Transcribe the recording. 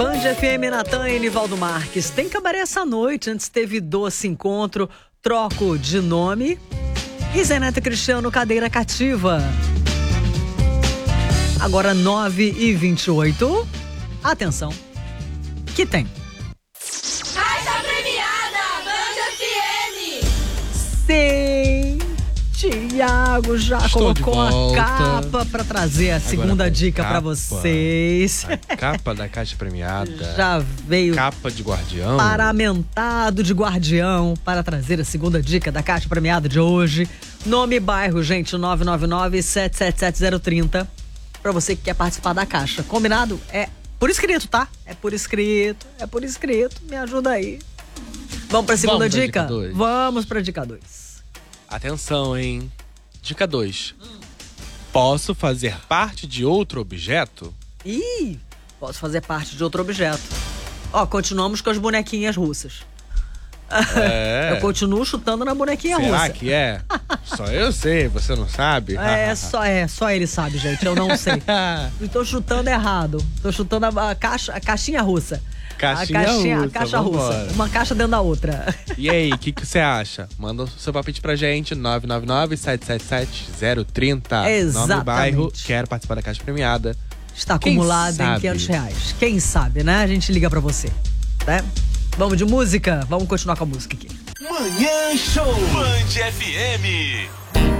Band FM, Natan e Nivaldo Marques. Tem cabaré essa noite, antes teve Doce Encontro, Troco de Nome e Zé Neto Cristiano, Cadeira Cativa. Agora 9h28. Atenção, que tem? Caixa premiada, Band FM! Sim! Tiago já Estou colocou a capa para trazer a segunda dica para vocês. A capa da caixa premiada. Já veio capa de guardião. Paramentado de guardião para trazer a segunda dica da caixa premiada de hoje. Nome e bairro, gente, 999-777-030. Para você que quer participar da caixa. Combinado? É por escrito, tá? É por escrito. Me ajuda aí. Vamos para a segunda dica? Vamos para dica 2. Atenção, hein? Dica 2. Posso fazer parte de outro objeto? Ih, posso fazer parte de outro objeto. Ó, continuamos com as bonequinhas russas. Eu continuo chutando na bonequinha russa. Será que é? Só eu sei, você não sabe? Só ele sabe, gente, eu não sei. Estou chutando errado. Estou chutando a caixinha russa. A caixa russa. Uma caixa dentro da outra. E aí, o que você acha? Manda o seu palpite pra gente, 999-777-030. Exatamente. Nome e bairro, quero participar da caixa premiada. Está acumulado em R$500. Quem sabe, né? A gente liga pra você, né? Vamos de música? Vamos continuar com a música aqui. Manhã Show Band FM.